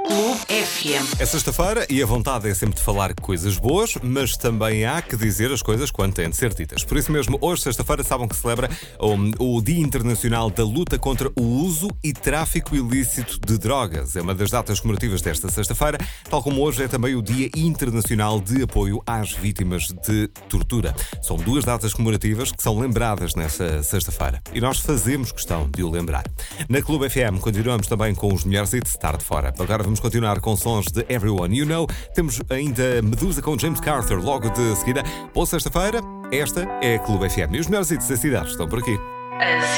Clube FM. É sexta-feira e a vontade é sempre de falar coisas boas, mas também há que dizer as coisas quando têm de ser ditas. Por isso mesmo, hoje, sexta-feira, sabem que celebra o Dia Internacional da Luta contra o Uso e Tráfico Ilícito de Drogas. É uma das datas comemorativas desta sexta-feira, tal como hoje é também o Dia Internacional de Apoio às Vítimas de Tortura. São duas datas comemorativas que são lembradas nesta sexta-feira. E nós fazemos questão de o lembrar. Na Clube FM continuamos também com os melhores hits de tarde fora. Agora vamos continuar com sons de Everyone You Know. Temos ainda Medusa com James Carter logo de seguida. Boa sexta-feira, esta é a Clube FM. E os melhores hits da cidade estão por aqui.